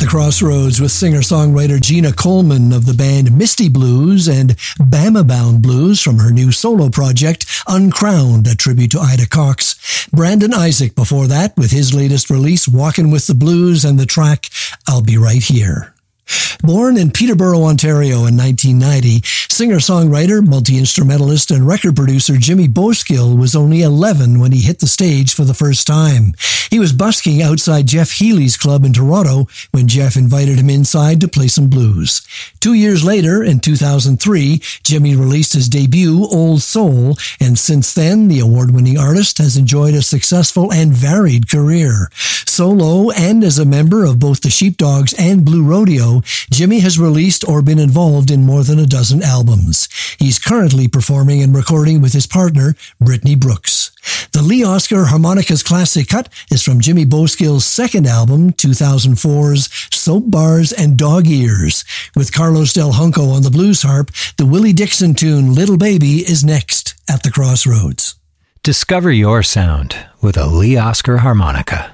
the Crossroads with singer-songwriter Gina Coleman of the band Misty Blues and Bama Bound Blues from her new solo project, Uncrowned, a tribute to Ida Cox. Brandon Isaac before that with his latest release, Walkin' with the Blues, and the track, I'll Be Right Here. Born in Peterborough, Ontario in 1990, singer-songwriter, multi-instrumentalist, and record producer Jimmy Boskill was only 11 when he hit the stage for the first time. He was busking outside Jeff Healey's club in Toronto when Jeff invited him inside to play some blues. 2 years later, in 2003, Jimmy released his debut, Old Soul, and since then, the award-winning artist has enjoyed a successful and varied career. Solo and as a member of both the Sheepdogs and Blue Rodeo, Jimmy has released or been involved in more than a dozen albums. He's currently performing and recording with his partner, Brittany Brooks. The Lee Oskar Harmonicas Classic Cut is from Jimmy Boskill's second album, 2004's Soap Bars and Dog Ears. With Carlos Del Junco on the blues harp, the Willie Dixon tune Little Baby is next at the Crossroads. Discover your sound with a Lee Oskar harmonica.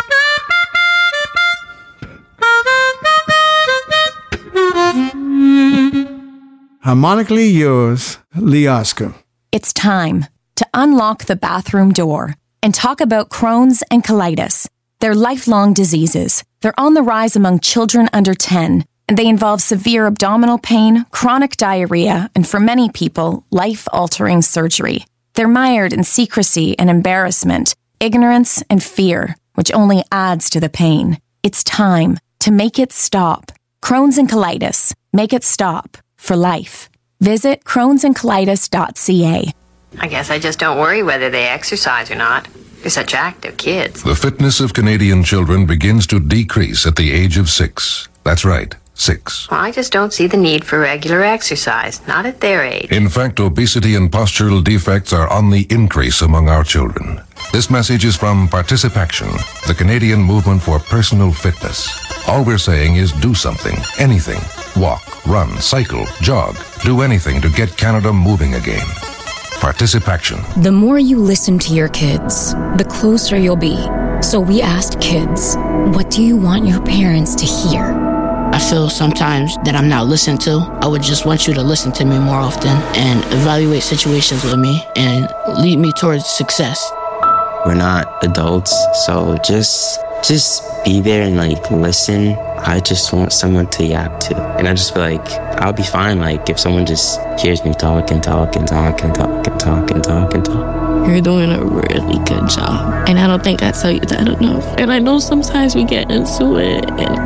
Harmonically yours, Lee Oskar. It's time to unlock the bathroom door and talk about Crohn's and colitis. They're lifelong diseases. They're on the rise among children under 10, and they involve severe abdominal pain, chronic diarrhea, and for many people, life-altering surgery. They're mired in secrecy and embarrassment, ignorance and fear, which only adds to the pain. It's time to make it stop. Crohn's and colitis. Make it stop. For life. Visit crohnsandcolitis.ca. I guess I just don't worry whether they exercise or not. They're such active kids. The fitness of Canadian children begins to decrease at the age of 6. That's right, 6. Well, I just don't see the need for regular exercise, not at their age. In fact, obesity and postural defects are on the increase among our children. This message is from Participaction, the Canadian movement for personal fitness. All we're saying is do something, anything. Walk, run, cycle, jog. Do anything to get Canada moving again. Participaction. The more you listen to your kids, the closer you'll be. So we asked kids, what do you want your parents to hear? I feel sometimes that I'm not listened to. I would just want you to listen to me more often and evaluate situations with me and lead me towards success. We're not adults, so just be there and listen. I just want someone to yap to. And I just feel like I'll be fine if someone just hears me talk and talk and talk and talk and talk and talk and talk. You're doing a really good job. And I don't think I tell you that enough. And I know sometimes we get into it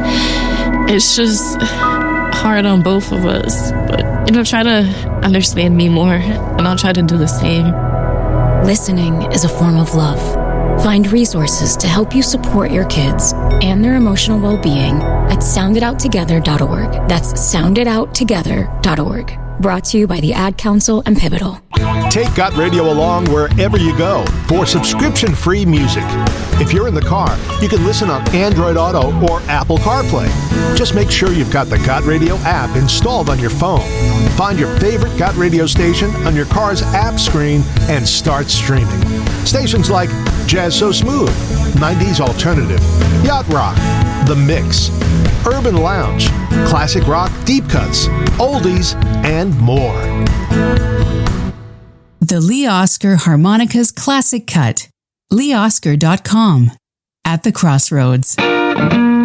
and it's just hard on both of us. But, try to understand me more and I'll try to do the same. Listening is a form of love. Find resources to help you support your kids and their emotional well-being at sounditouttogether.org. That's sounditouttogether.org. Brought to you by the Ad Council and Pivotal. Take Got Radio along wherever you go for subscription-free music. If you're in the car, you can listen on Android Auto or Apple CarPlay. Just make sure you've got the Got Radio app installed on your phone. Find your favorite Got Radio station on your car's app screen and start streaming. Stations like Jazz So Smooth, 90s Alternative, Yacht Rock, The Mix, Urban Lounge, Classic Rock Deep Cuts, Oldies, and more. The Lee Oskar Harmonicas Classic Cut. LeeOskar.com. At the Crossroads.